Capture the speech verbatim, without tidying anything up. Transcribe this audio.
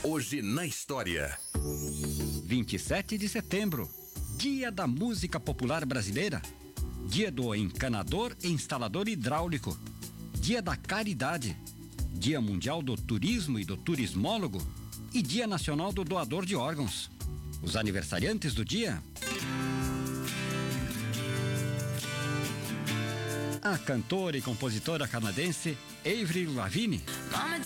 Hoje na história. vinte e sete de setembro, Dia da Música Popular Brasileira. Dia do Encanador e Instalador Hidráulico. Dia da Caridade. Dia Mundial do Turismo e do Turismólogo. E Dia Nacional do Doador de Órgãos. Os aniversariantes do dia: a cantora e compositora canadense Avril Lavigne.